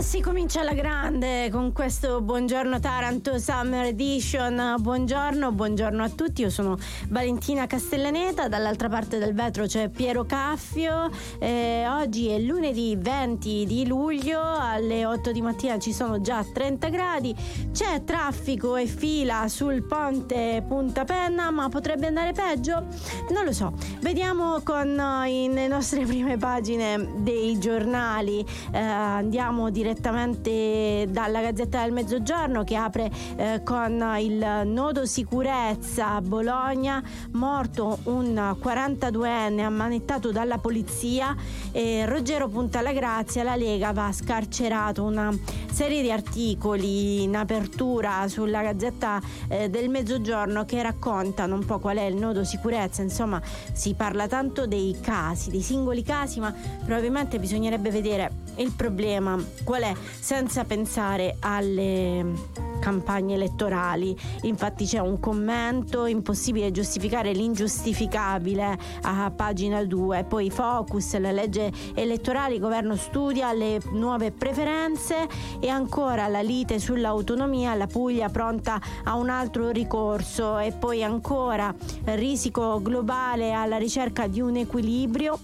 Si comincia alla grande con questo Buongiorno Taranto Summer Edition. Buongiorno a tutti, io sono Valentina Castellaneta, dall'altra parte del vetro c'è Piero Caffio. Oggi è lunedì 20 di luglio, alle 8 di mattina ci sono già 30 gradi, c'è traffico e fila sul ponte Punta Penna, ma potrebbe andare peggio? Non lo so, vediamo con le nostre prime pagine dei giornali. Andiamo direttamente dalla Gazzetta del Mezzogiorno, che apre con il nodo sicurezza a Bologna, morto un 42enne ammanettato dalla polizia, e Ruggero punta alla grazia, la Lega va scarcerato. Una serie di articoli in apertura sulla Gazzetta del Mezzogiorno che raccontano un po' qual è il nodo sicurezza. Insomma, si parla tanto dei casi, dei singoli casi, ma probabilmente bisognerebbe vedere il problema qual è, senza pensare alle campagne elettorali. Infatti c'è un commento: impossibile giustificare l'ingiustificabile, a pagina 2. Poi Focus, la legge elettorale, il governo studia le nuove preferenze, e ancora la lite sull'autonomia, la Puglia pronta a un altro ricorso, e poi ancora risico globale alla ricerca di un equilibrio.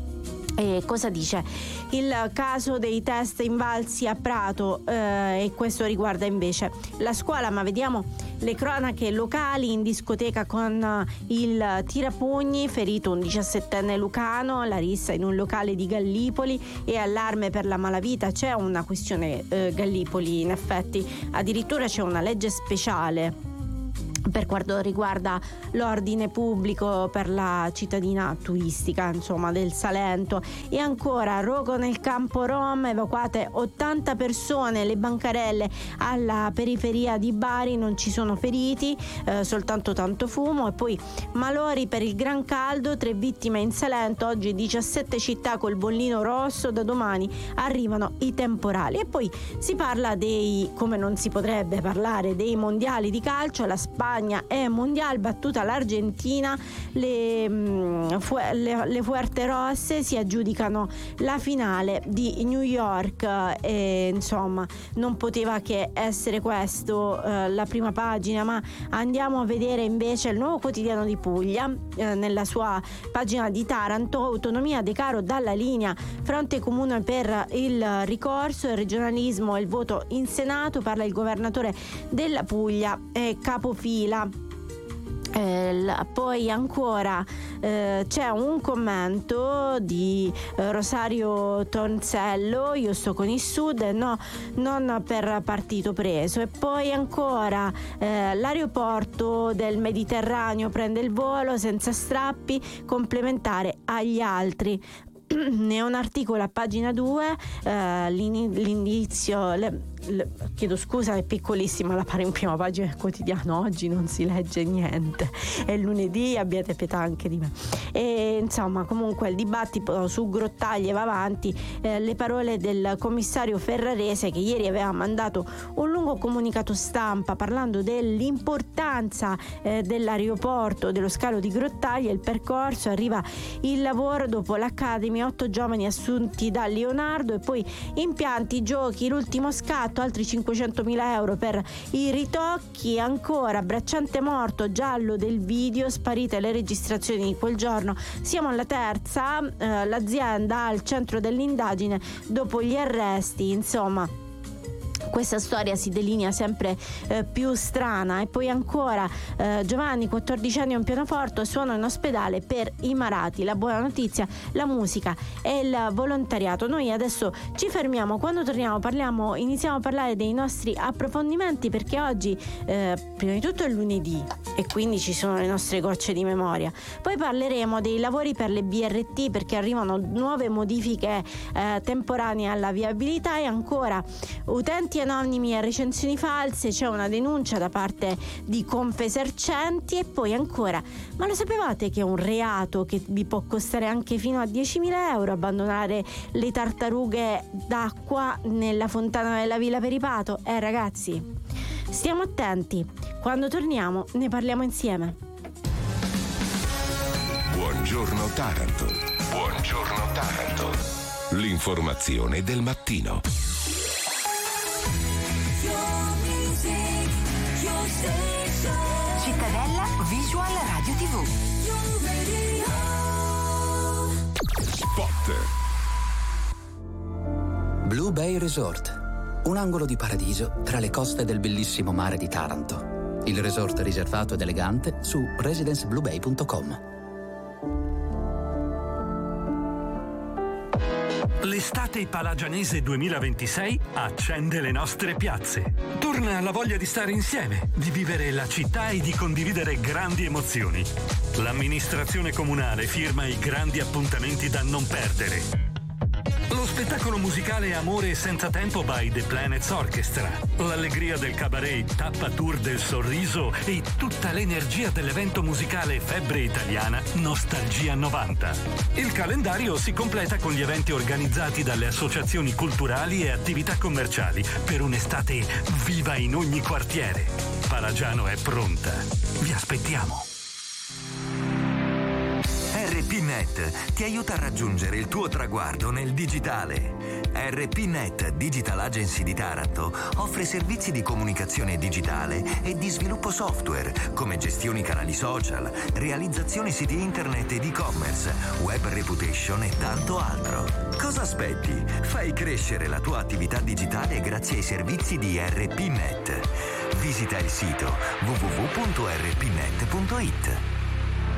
E cosa dice? Il caso dei test invalsi a Prato, e questo riguarda invece la scuola, ma vediamo le cronache locali. In discoteca con il tirapugni, ferito un 17enne lucano, la rissa in un locale di Gallipoli e allarme per la malavita. C'è una questione Gallipoli, in effetti addirittura c'è una legge speciale per quanto riguarda l'ordine pubblico per la cittadina turistica, insomma, del Salento. E ancora rogo nel campo Rom, evacuate 80 persone, le bancarelle alla periferia di Bari, non ci sono feriti, soltanto tanto fumo. E poi malori per il gran caldo, 3 vittime in Salento, oggi 17 città col bollino rosso, da domani arrivano i temporali. E poi si parla dei, come non si potrebbe parlare, dei mondiali di calcio. La Spagna è mondiale, battuta l'Argentina, le Fuerterosse si aggiudicano la finale di New York, e insomma non poteva che essere questo la prima pagina. Ma andiamo a vedere invece il Nuovo Quotidiano di Puglia, nella sua pagina di Taranto: autonomia, Decaro dalla linea, fronte comune per il ricorso, il regionalismo e il voto in Senato, parla il governatore della Puglia e capofila. Poi ancora c'è un commento di Rosario Tonzello: io sto con il Sud, no, non per partito preso. E poi ancora l'aeroporto del Mediterraneo prende il volo senza strappi, complementare agli altri. Ne è un articolo a pagina 2, l'indizio, chiedo scusa, è piccolissima la pare in prima pagina del quotidiano. Oggi non si legge niente, è lunedì, abbiate pietà anche di me. E insomma, comunque il dibattito su Grottaglie va avanti. Le parole del commissario Ferrarese, che ieri aveva mandato un lungo comunicato stampa parlando dell'importanza dell'aeroporto, dello scalo di Grottaglie. Il percorso: arriva il lavoro dopo l'Academy, 8 giovani assunti da Leonardo, e poi impianti, giochi, l'ultimo scatto, altri 500.000 euro per i ritocchi. Ancora bracciante morto, giallo del video, sparite le registrazioni di quel giorno. Siamo alla terza, l'azienda al centro dell'indagine dopo gli arresti. Insomma, questa storia si delinea sempre più strana. E poi ancora Giovanni, 14 anni, a un pianoforte, suona in ospedale per i malati. La buona notizia, la musica e il volontariato. Noi adesso ci fermiamo, quando torniamo iniziamo a parlare dei nostri approfondimenti, perché oggi prima di tutto è lunedì e quindi ci sono le nostre gocce di memoria. Poi parleremo dei lavori per le BRT, perché arrivano nuove modifiche temporanee alla viabilità. E ancora utenti anonimi e recensioni false, c'è una denuncia da parte di Confesercenti. E poi ancora, ma lo sapevate che è un reato che vi può costare anche fino a 10.000 euro abbandonare le tartarughe d'acqua nella fontana della Villa Peripato? Ragazzi, stiamo attenti, quando torniamo ne parliamo insieme. Buongiorno Taranto. Buongiorno Taranto. L'informazione del mattino. Cittadella Visual Radio TV. Spot. Blue Bay Resort, un angolo di paradiso tra le coste del bellissimo mare di Taranto. Il resort riservato ed elegante su residencebluebay.com. L'estate palagianese 2026 accende le nostre piazze. Torna la voglia di stare insieme, di vivere la città e di condividere grandi emozioni. L'amministrazione comunale firma i grandi appuntamenti da non perdere. Lo spettacolo musicale Amore senza tempo by The Planets Orchestra, l'allegria del cabaret Tappa Tour del Sorriso e tutta l'energia dell'evento musicale Febbre Italiana Nostalgia 90. Il calendario si completa con gli eventi organizzati dalle associazioni culturali e attività commerciali per un'estate viva in ogni quartiere. Palagiano è pronta. Vi aspettiamo. RPNet ti aiuta a raggiungere il tuo traguardo nel digitale. RPNet Digital Agency di Taranto offre servizi di comunicazione digitale e di sviluppo software come gestioni canali social, realizzazione siti internet ed e-commerce, web reputation e tanto altro. Cosa aspetti? Fai crescere la tua attività digitale grazie ai servizi di RPNet. Visita il sito www.rpnet.it.